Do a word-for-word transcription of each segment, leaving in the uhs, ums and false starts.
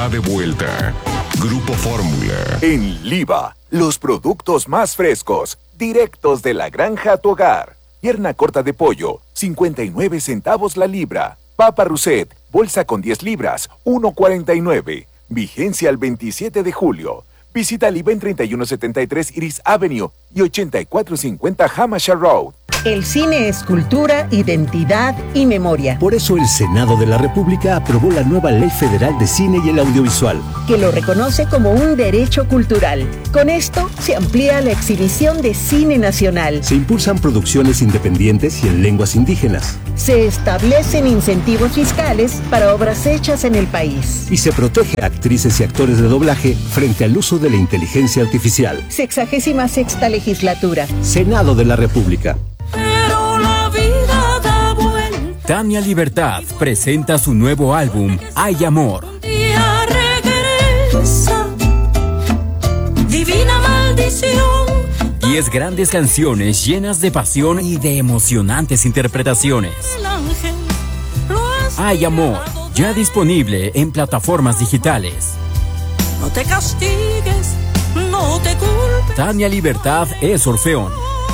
está de vuelta. Grupo Fórmula. En Liva, los productos más frescos, directos de la granja a tu hogar. Pierna corta de pollo, cincuenta y nueve centavos la libra. Papa Rousset, bolsa con diez libras, uno cuarenta y nueve. Vigencia el veintisiete de julio. Visita Liva en treinta y uno setenta y tres Iris Avenue y ochenta y cuatro cincuenta Hampshire Road. El cine es cultura, identidad y memoria. Por eso el Senado de la República aprobó la nueva Ley Federal de Cine y el Audiovisual, que lo reconoce como un derecho cultural. Con esto se amplía la exhibición de cine nacional. Se impulsan producciones independientes y en lenguas indígenas. Se establecen incentivos fiscales para obras hechas en el país. Y se protege a actrices y actores de doblaje frente al uso de la inteligencia artificial. Sexagésima sexta legislatura. Senado de la República. Pero la vida da vuelta. Tania Libertad presenta su nuevo álbum, Hay Amor. Un día regresa, divina maldición. Diez grandes canciones llenas de pasión y de emocionantes interpretaciones. El ángel lo has Hay Amor, ya disponible en plataformas digitales. No te castigues, no te culpes. Tania Libertad es Orfeón.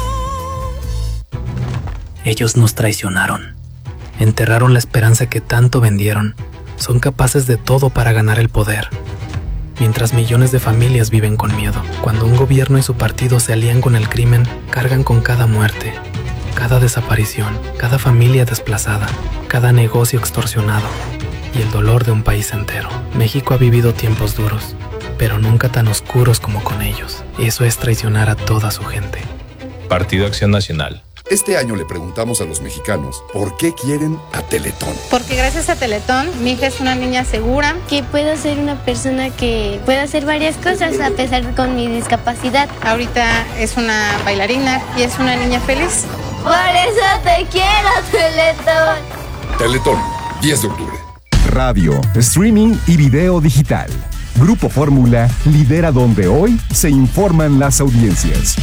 Ellos nos traicionaron. Enterraron la esperanza que tanto vendieron. Son capaces de todo para ganar el poder. Mientras millones de familias viven con miedo. Cuando un gobierno y su partido se alían con el crimen, cargan con cada muerte, cada desaparición, cada familia desplazada, cada negocio extorsionado y el dolor de un país entero. México ha vivido tiempos duros, pero nunca tan oscuros como con ellos. Eso es traicionar a toda su gente. Partido Acción Nacional. Este año le preguntamos a los mexicanos por qué quieren a Teletón. Porque gracias a Teletón, mi hija es una niña segura. Que puedo ser una persona que pueda hacer varias cosas a pesar de con mi discapacidad. Ahorita es una bailarina y es una niña feliz. Por eso te quiero, Teletón. Teletón, diez de octubre. Radio, streaming y video digital. Grupo Fórmula lidera donde hoy se informan las audiencias.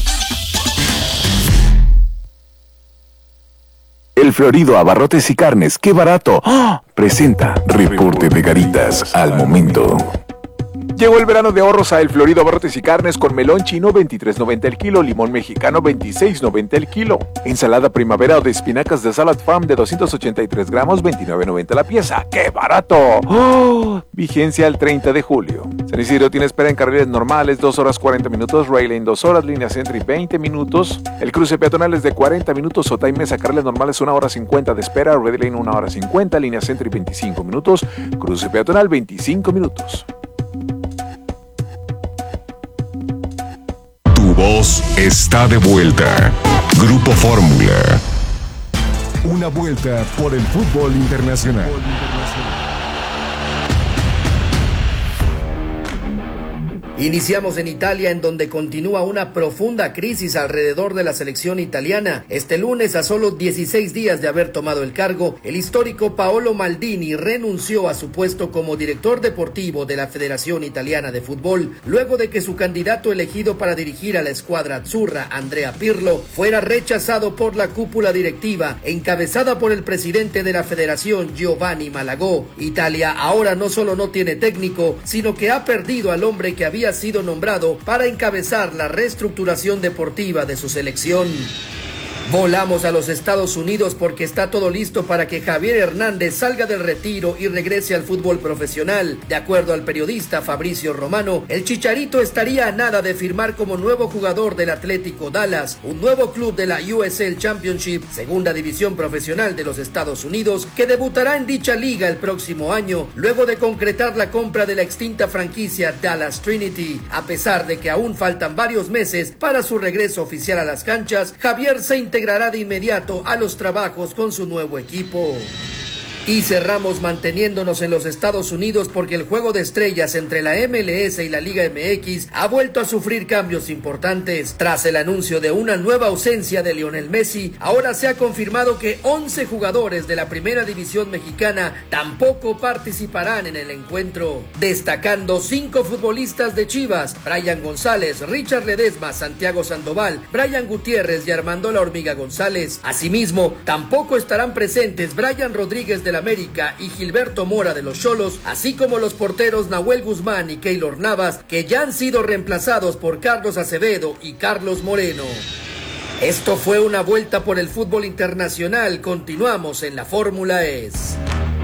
El Florido Abarrotes y Carnes, ¡qué barato! ¡Oh! Presenta Reporte de Garitas al momento. Llegó el verano de ahorros a El Florido Abarrotes y Carnes con melón chino veintitrés noventa el kilo, limón mexicano veintiséis noventa el kilo, ensalada primavera o de espinacas de Salad Farm de doscientos ochenta y tres gramos, veintinueve noventa la pieza. ¡Qué barato! ¡Oh! Vigencia el treinta de julio. San Isidro tiene espera en carriles normales dos horas cuarenta minutos, Rail Lane dos horas, línea Sentry veinte minutos, el cruce peatonal es de cuarenta minutos, Otay Mesa carriles normales una hora cincuenta de espera, Red Lane una hora cincuenta, línea Sentry veinticinco minutos, cruce peatonal veinticinco minutos. Tu voz está de vuelta. Grupo Fórmula. Una vuelta por el fútbol internacional. Iniciamos en Italia, en donde continúa una profunda crisis alrededor de la selección italiana. Este lunes, a solo dieciséis días de haber tomado el cargo, el histórico Paolo Maldini renunció a su puesto como director deportivo de la Federación Italiana de Fútbol, luego de que su candidato elegido para dirigir a la escuadra azzurra, Andrea Pirlo, fuera rechazado por la cúpula directiva, encabezada por el presidente de la federación, Giovanni Malagò. Italia ahora no solo no tiene técnico, sino que ha perdido al hombre que había sido nombrado para encabezar la reestructuración deportiva de su selección. Volamos a los Estados Unidos porque está todo listo para que Javier Hernández salga del retiro y regrese al fútbol profesional. De acuerdo al periodista Fabricio Romano, el Chicharito estaría a nada de firmar como nuevo jugador del Atlético Dallas, un nuevo club de la U S L Championship, segunda división profesional de los Estados Unidos, que debutará en dicha liga el próximo año, luego de concretar la compra de la extinta franquicia Dallas Trinity. A pesar de que aún faltan varios meses para su regreso oficial a las canchas, Javier se integrará de inmediato a los trabajos con su nuevo equipo. Y cerramos manteniéndonos en los Estados Unidos porque el juego de estrellas entre la M L S y la Liga M X ha vuelto a sufrir cambios importantes. Tras el anuncio de una nueva ausencia de Lionel Messi, ahora se ha confirmado que once jugadores de la primera división mexicana tampoco participarán en el encuentro, destacando cinco futbolistas de Chivas: Brian González, Richard Ledesma, Santiago Sandoval, Brian Gutiérrez y Armando La Hormiga González. Asimismo, tampoco estarán presentes Brian Rodríguez de del América y Gilberto Mora de los Xolos, así como los porteros Nahuel Guzmán y Keylor Navas, que ya han sido reemplazados por Carlos Acevedo y Carlos Moreno. Esto fue una vuelta por el fútbol internacional. Continuamos en la Fórmula E S.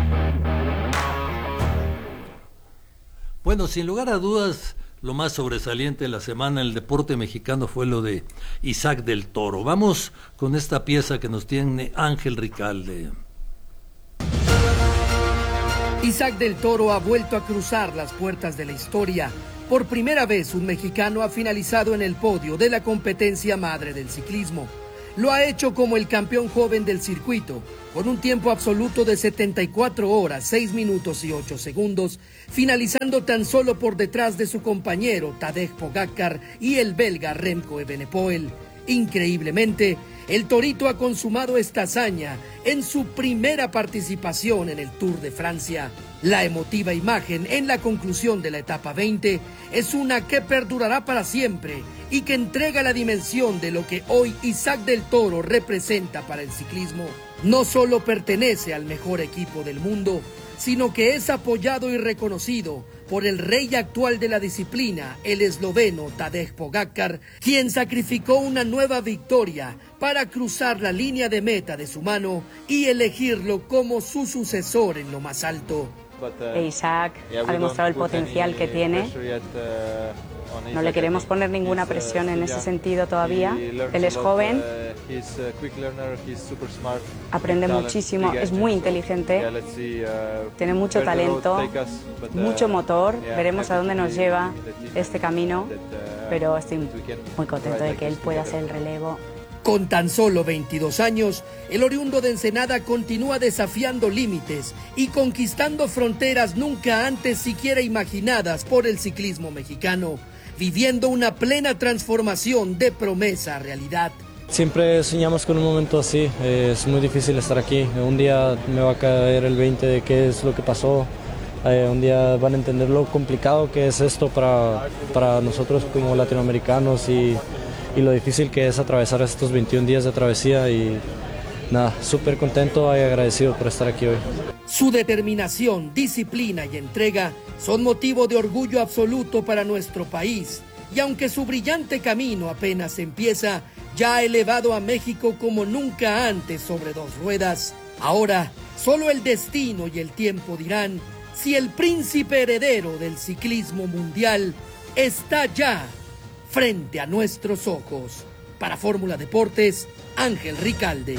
Bueno, sin lugar a dudas, lo más sobresaliente de la semana en el deporte mexicano fue lo de Isaac del Toro. Vamos con esta pieza que nos tiene Ángel Ricalde. Isaac del Toro ha vuelto a cruzar las puertas de la historia. Por primera vez un mexicano ha finalizado en el podio de la competencia madre del ciclismo. Lo ha hecho como el campeón joven del circuito, con un tiempo absoluto de setenta y cuatro horas, seis minutos y ocho segundos, finalizando tan solo por detrás de su compañero Tadej Pogačar y el belga Remco Evenepoel. Increíblemente, el Torito ha consumado esta hazaña en su primera participación en el Tour de Francia. La emotiva imagen en la conclusión de la etapa veinte es una que perdurará para siempre y que entrega la dimensión de lo que hoy Isaac del Toro representa para el ciclismo. No solo pertenece al mejor equipo del mundo, sino que es apoyado y reconocido por el rey actual de la disciplina, el esloveno Tadej Pogačar, quien sacrificó una nueva victoria para cruzar la línea de meta de su mano y elegirlo como su sucesor en lo más alto. Isaac ha demostrado el potencial que tiene. No le queremos poner ninguna presión en ese sentido todavía. Él es joven, aprende muchísimo, es muy inteligente, tiene mucho talento, mucho motor. Veremos a dónde nos lleva este camino, pero estoy muy contento de que él pueda hacer el relevo. Con tan solo veintidós años, el oriundo de Ensenada continúa desafiando límites y conquistando fronteras nunca antes siquiera imaginadas por el ciclismo mexicano, viviendo una plena transformación de promesa a realidad. Siempre soñamos con un momento así, es muy difícil estar aquí. Un día me va a caer el veinte de qué es lo que pasó, eh, un día van a entender lo complicado que es esto para, para nosotros como latinoamericanos y, y lo difícil que es atravesar estos veintiún días de travesía y nada, súper contento y agradecido por estar aquí hoy. Su determinación, disciplina y entrega son motivo de orgullo absoluto para nuestro país. Y aunque su brillante camino apenas empieza, ya ha elevado a México como nunca antes sobre dos ruedas. Ahora, solo el destino y el tiempo dirán si el príncipe heredero del ciclismo mundial está ya frente a nuestros ojos. Para Fórmula Deportes, Ángel Ricalde.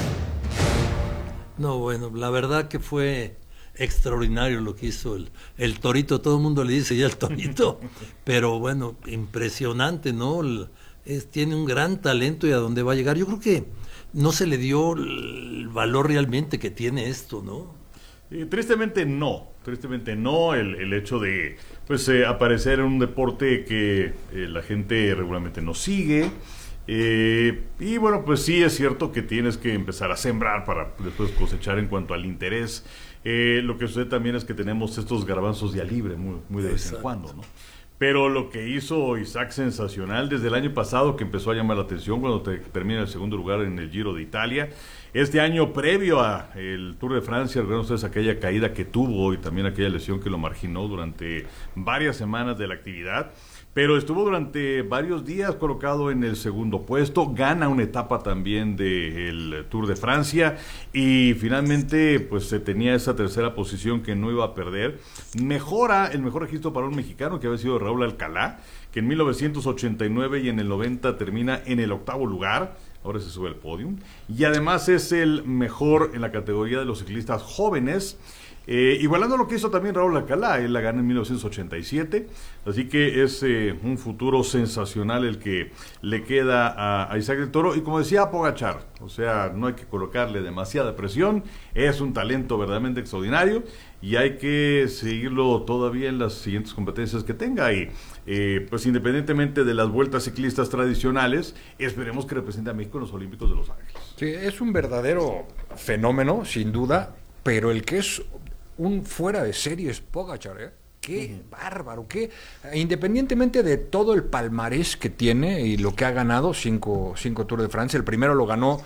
No, bueno, la verdad que fue extraordinario lo que hizo el, el Torito. Todo el mundo le dice ya el Torito, pero bueno, impresionante, ¿no? El, es, tiene un gran talento y a dónde va a llegar. Yo creo que no se le dio el valor realmente que tiene esto, ¿no? Eh, tristemente no, tristemente no, el, el hecho de pues eh, aparecer en un deporte que eh, la gente regularmente no sigue. Eh, y bueno, pues sí es cierto que tienes que empezar a sembrar para después cosechar en cuanto al interés. Eh, lo que sucede también es que tenemos estos garbanzos de a libre muy, muy de vez en cuando, ¿no? Pero lo que hizo Isaac sensacional desde el año pasado, que empezó a llamar la atención cuando te, termina el segundo lugar en el Giro de Italia, este año previo a el Tour de Francia, recuerden ustedes aquella caída que tuvo y también aquella lesión que lo marginó durante varias semanas de la actividad, pero estuvo durante varios días colocado en el segundo puesto, gana una etapa también del Tour de Francia y finalmente pues se tenía esa tercera posición que no iba a perder. Mejora el mejor registro para un mexicano que había sido Raúl Alcalá, que en mil novecientos ochenta y nueve y en el noventa termina en el octavo lugar, ahora se sube al podium, y además es el mejor en la categoría de los ciclistas jóvenes, Eh, igualando lo que hizo también Raúl Alcalá, él la gana en mil novecientos ochenta y siete, así que es eh, un futuro sensacional el que le queda a, a Isaac del Toro, y como decía Pogačar, o sea, no hay que colocarle demasiada presión, es un talento verdaderamente extraordinario y hay que seguirlo todavía en las siguientes competencias que tenga y eh, pues independientemente de las vueltas ciclistas tradicionales, esperemos que represente a México en los Olímpicos de Los Ángeles. Sí, es un verdadero fenómeno, sin duda, pero el que es un fuera de serie es Pogačar, ¿eh? Qué uh-huh. bárbaro, qué, independientemente de todo el palmarés que tiene y lo que ha ganado, cinco, cinco Tours de Francia, el primero lo ganó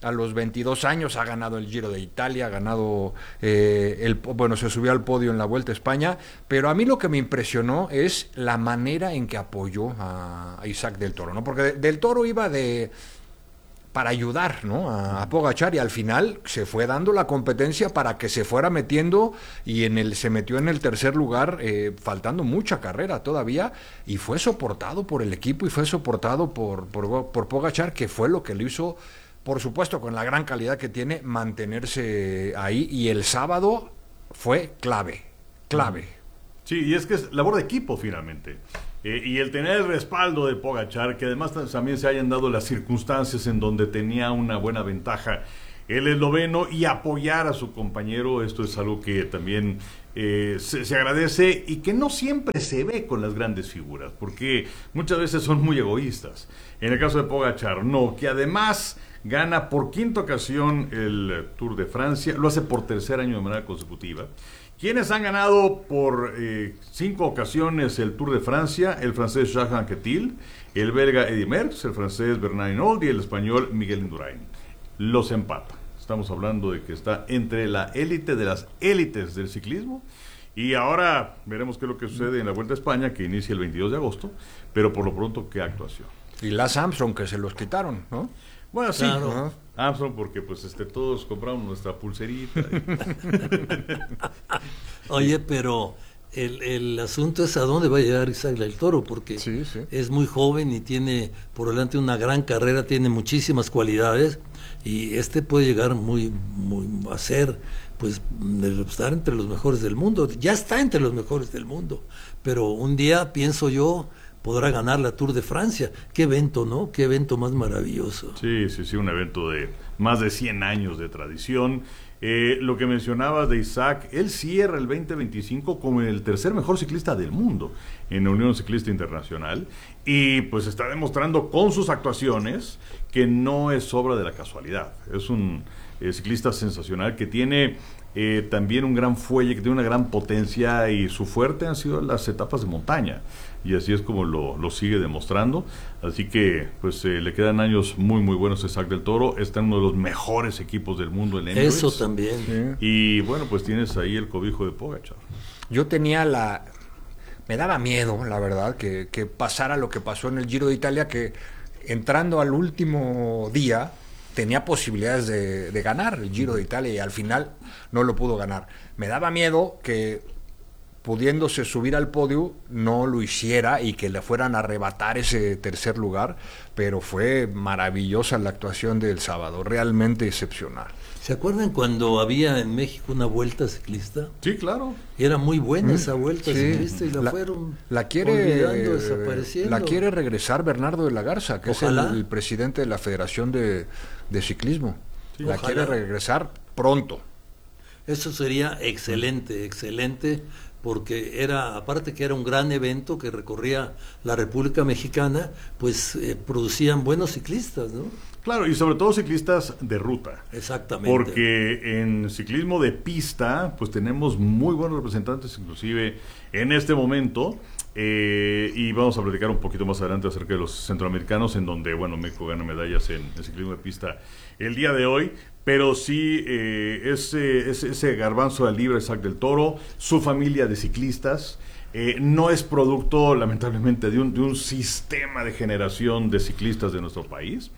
a los veintidós años, ha ganado el Giro de Italia, ha ganado, eh, el, bueno, se subió al podio en la Vuelta a España, pero a mí lo que me impresionó es la manera en que apoyó a, a Isaac del Toro, ¿no? Porque de, del Toro iba de... para ayudar, ¿no? a, a Pogačar, y al final se fue dando la competencia para que se fuera metiendo, y en el se metió en el tercer lugar, eh, faltando mucha carrera todavía, y fue soportado por el equipo y fue soportado por, por, por Pogačar, que fue lo que le hizo, por supuesto, con la gran calidad que tiene, mantenerse ahí, y el sábado fue clave, clave. Sí, y es que es labor de equipo finalmente. Eh, y el tener el respaldo de Pogačar, que además también se hayan dado las circunstancias en donde tenía una buena ventaja el esloveno, y apoyar a su compañero, esto es algo que también eh, se, se agradece, y que no siempre se ve con las grandes figuras, porque muchas veces son muy egoístas. En el caso de Pogačar, no, que además gana por quinta ocasión el Tour de Francia, lo hace por tercer año de manera consecutiva. ¿Quiénes han ganado por eh, cinco ocasiones el Tour de Francia? El francés Jacques Anquetil, el belga Eddy Merckx, el francés Bernard Hinault y el español Miguel Indurain. Los empata. Estamos hablando de que está entre la élite de las élites del ciclismo, y ahora veremos qué es lo que sucede en la Vuelta a España, que inicia el veintidós de agosto, pero por lo pronto, qué actuación. Y Lance Armstrong, que se los quitaron, ¿no? Bueno, sí, Claro. ¿no? Armstrong, porque pues este todos compramos nuestra pulserita. Oye, pero el, el asunto es a dónde va a llegar Isaac del Toro, porque sí, sí. es muy joven y tiene por delante una gran carrera, tiene muchísimas cualidades, y este puede llegar muy, muy a ser, pues, de estar entre los mejores del mundo. Ya está entre los mejores del mundo, pero un día, pienso yo, podrá ganar la Tour de Francia. Qué evento, ¿no? Qué evento más maravilloso. Sí, sí, sí, un evento de más de cien años de tradición. Eh, lo que mencionabas de Isaac, él cierra el veinte veinticinco como el tercer mejor ciclista del mundo en la Unión Ciclista Internacional, y pues está demostrando con sus actuaciones que no es obra de la casualidad. Es un eh, ciclista sensacional que tiene eh, también un gran fuelle, que tiene una gran potencia, y su fuerte han sido las etapas de montaña, y así es como lo, lo sigue demostrando. Así que pues eh, le quedan años muy muy buenos a Isaac del Toro. Está en uno de los mejores equipos del mundo en Emirates. Eso también. Sí. Y bueno, pues tienes ahí el cobijo de Pogačar. Yo tenía la... Me daba miedo, la verdad, que, que pasara lo que pasó en el Giro de Italia, que entrando al último día tenía posibilidades de, de ganar el Giro de Italia, y al final no lo pudo ganar. Me daba miedo que, pudiéndose subir al podio, no lo hiciera y que le fueran a arrebatar ese tercer lugar, pero fue maravillosa la actuación del sábado, realmente excepcional. ¿Se acuerdan cuando había en México una vuelta ciclista? Sí, claro. Era muy buena esa Mm, vuelta sí. ciclista, y la, La- fueron La quiere, olvidando, eh, desapareciendo. la quiere regresar Bernardo de la Garza, que Ojalá. es el, el presidente de la Federación de, de Ciclismo. Sí, la ojalá. quiere regresar pronto. Eso sería excelente, excelente, porque era, aparte que era un gran evento que recorría la República Mexicana, pues eh, producían buenos ciclistas, ¿no? Claro, y sobre todo ciclistas de ruta. Exactamente. Porque en ciclismo de pista, pues tenemos muy buenos representantes, inclusive en este momento. Eh, y vamos a platicar un poquito más adelante acerca de los centroamericanos, en donde, bueno, México gana medallas en el ciclismo de pista el día de hoy. Pero sí, eh, ese, ese, ese garbanzo de libra, Isaac del Toro, su familia de ciclistas, eh, no es producto, lamentablemente, de un, de un sistema de generación de ciclistas de nuestro país.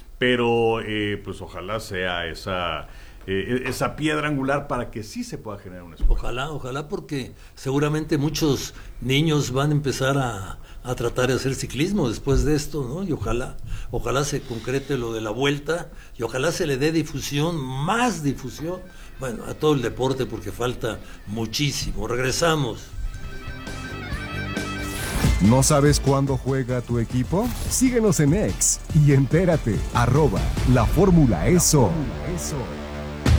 Pero eh, pues ojalá sea esa eh, esa piedra angular para que sí se pueda generar una escuela. Ojalá, ojalá, porque seguramente muchos niños van a empezar a, a tratar de hacer ciclismo después de esto, ¿no? Y ojalá, ojalá se concrete lo de la vuelta, y ojalá se le dé difusión, más difusión, bueno, a todo el deporte, porque falta muchísimo. Regresamos. ¿No sabes cuándo juega tu equipo? Síguenos en X y entérate, arroba la Fórmula Eso.